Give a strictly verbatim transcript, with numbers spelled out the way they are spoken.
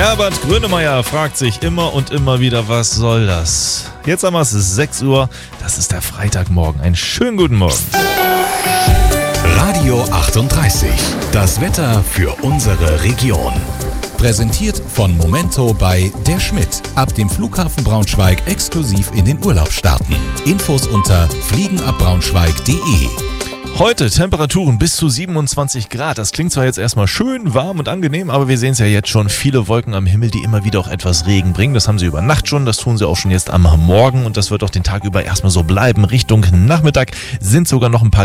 Herbert Grönemeyer fragt sich immer und immer wieder, was soll das? Jetzt haben wir es sechs Uhr, das ist der Freitagmorgen. Einen schönen guten Morgen. Radio achtunddreißig, das Wetter für unsere Region. Präsentiert von Momento bei Der Schmidt. Ab dem Flughafen Braunschweig exklusiv in den Urlaub starten. Infos unter fliegenabbraunschweig punkt de. Heute Temperaturen bis zu siebenundzwanzig Grad. Das klingt zwar jetzt erstmal schön, warm und angenehm, aber wir sehen es ja jetzt schon. Viele Wolken am Himmel, die immer wieder auch etwas Regen bringen. Das haben sie über Nacht schon, das tun sie auch schon jetzt am Morgen. Und das wird auch den Tag über erstmal so bleiben. Richtung Nachmittag sind sogar noch ein paar